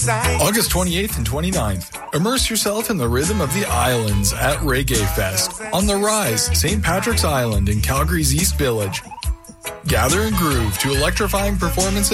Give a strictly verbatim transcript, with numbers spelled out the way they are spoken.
August twenty-eighth and twenty-ninth. Immerse yourself in the rhythm of the islands at Reggae Fest on the Rise, Saint Patrick's Island in Calgary's East Village. Gather and groove to electrifying performances